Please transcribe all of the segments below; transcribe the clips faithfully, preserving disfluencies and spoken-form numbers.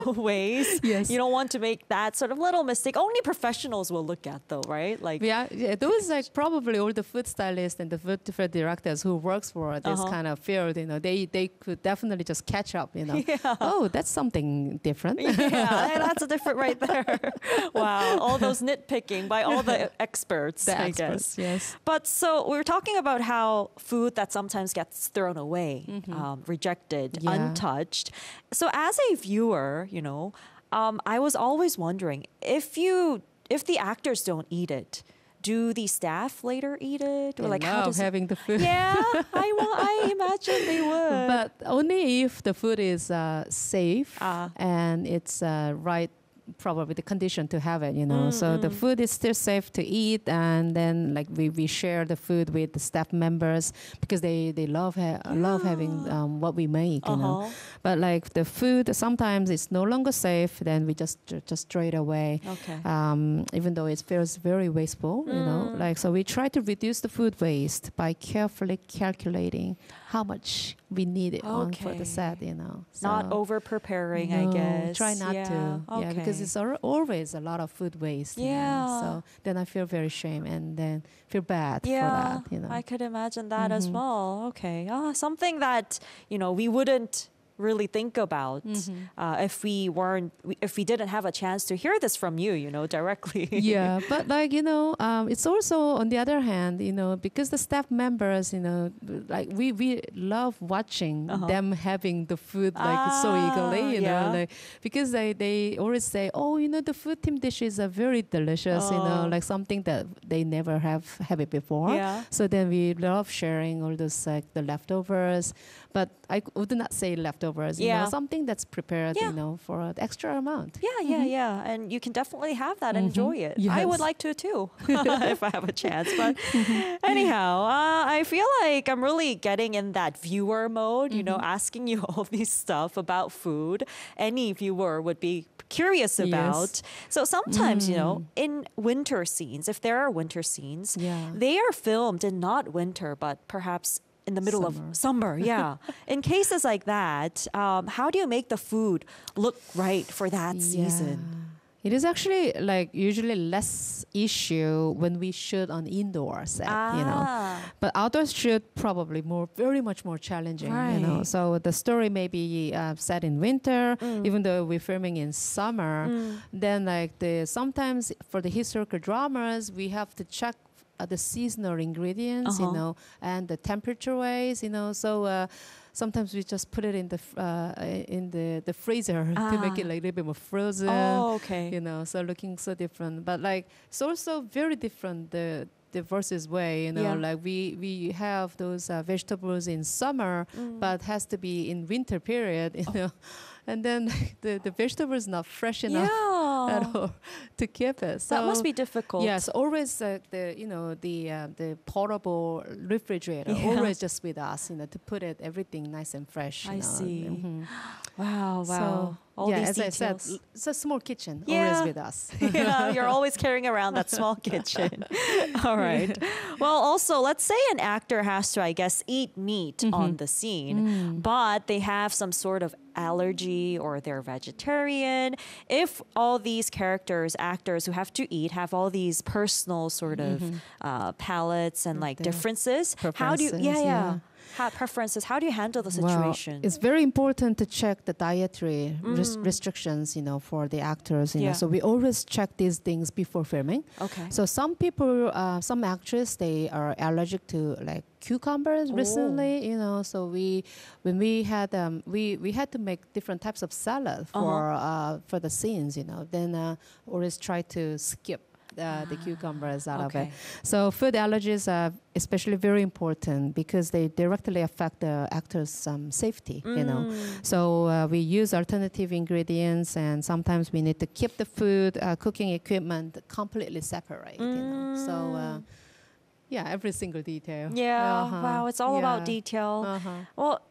ways. Yes. You don't want to make that sort of little mistake. Only professionals will look at though, right? Like Yeah, yeah, those like probably all the food stylists and the food, food directors who works for this Uh-huh. kind of field, you know, they they could definitely just catch up, you know. Yeah. Oh, that's something different. yeah, hey, that's a different right there. Wow, all those nitpicking by all the experts, The I experts, guess. yes. But so we were talking about how food that sometimes gets thrown away, um, rejected, Yeah. untouched. So as a viewer, you know, um, I was always wondering if you if the actors don't eat it, do the staff later eat it, or They like how love does it- having the food. Yeah, I wa- I imagine they would. But only if the food is uh, safe Ah. and it's uh, right, probably the condition to have it, you know. So the food is still safe to eat, and then like we, we share the food with the staff members because they, they love ha- love having um, what we make, you know. Uh-huh. But like the food, sometimes it's no longer safe, then we just just throw it away. Okay. Um, even though it feels very wasteful, you know. Like so, we try to reduce the food waste by carefully calculating how much we need it on for Okay. the set, you know. Not So- over preparing, I no, guess. try not yeah. to. Yeah, because okay. it's al- always a lot of food waste. you know. Yeah. So then I feel very shame and then feel bad yeah, for that. You know. I could imagine that as Mhm. well. Okay. Ah, something that, you know, we wouldn't really think about Mhm. uh, if we weren't, if we didn't have a chance to hear this from you, you know, directly. Yeah, but like you know, um, it's also on the other hand, you know, because the staff members, you know, like we we love watching Uh-huh. them having the food like so Ah, eagerly, you yeah. know, like because they they always say, oh, you know, the food team dishes are very delicious, you know, Oh. like something that they never have have it before. Yeah. So then we love sharing all those like the leftovers, but I would not say leftovers, you Yeah. know, something that's prepared, Yeah. you know, for an extra amount. Yeah, yeah, yeah. And you can definitely have that and Mhm. enjoy it. I would Yes. like to too, if I have a chance. But anyhow, uh, I feel like I'm really getting in that viewer mode, you know, asking you all these stuff about food. Any viewer would be curious Yes. about. So sometimes, you know, in winter scenes, if there are winter scenes, Yeah. they are filmed in not winter, but perhaps in the middle Summer. of summer. Yeah. In cases like that, um, how do you make the food look right for that season? Yeah. It is actually like usually less issue when we shoot on indoor set, you know. Ah. But outdoor shoot probably more, very much more challenging, you know. Right. So the story may be uh, set in winter, Mm. even though we're filming in summer. Then like the sometimes for the historical dramas, we have to check uh, the seasonal ingredients, Uh-huh. you know, and the temperature ways, you know. So uh, sometimes we just put it in the f- uh, in the the freezer to make Ah. it like a little bit more frozen. Oh, okay. You know, so looking so different, but like it's also very different the the versus way. You know, Yeah. like we we have those uh, vegetables in summer, but has to be in winter period. You know, and then the the vegetables not fresh enough at Yeah. all to keep it. So That must be difficult. yes, always uh, the you know the uh, the portable refrigerator Yeah. always just with us. You know, to put it everything nice and fresh. you I know. see. Mhm. Wow, wow. So, all yeah, these as details. I said, l- it's a small kitchen Yeah. always with us. Yeah, you're always carrying around that small kitchen. All right. Well, also, let's say an actor has to, I guess, eat meat Mm-hmm. on the scene, Mm. but they have some sort of allergy or they're vegetarian. If all these characters, actors who have to eat, have all these personal sort of uh, palates and like The differences, how do you, yeah, preferences, yeah, yeah. Ha- preferences, how do you handle the Well, situation? it's very important to check the dietary res- restrictions, you know, for the actors. You Mm. Yeah. know, so we always check these things before filming. Okay. So some people, uh, some actors, they are allergic to like cucumbers Oh. recently. You know, so we when we had um, we we had to make different types of salad for uh for the scenes. You know, then uh, always try to skip. Uh, the cucumbers out of it. Okay. So food allergies are especially very important because they directly affect the actor's um, safety, you know. Mm. So uh, we use alternative ingredients, and sometimes we need to keep the food, uh, cooking equipment completely separate, you know. So uh, yeah, every single detail. Yeah, Uh-huh. wow, it's all about Yeah. detail. Uh-huh. Well,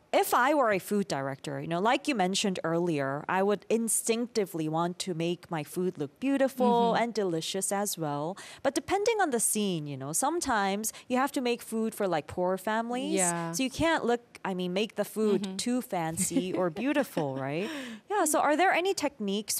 if I were a food director, you know, like you mentioned earlier, I would instinctively want to make my food look beautiful and delicious as well. But depending on the scene, you know, sometimes you have to make food for like poor families. Yeah. So you can't look, I mean, make the food too fancy or beautiful, right? Yeah. So are there any techniques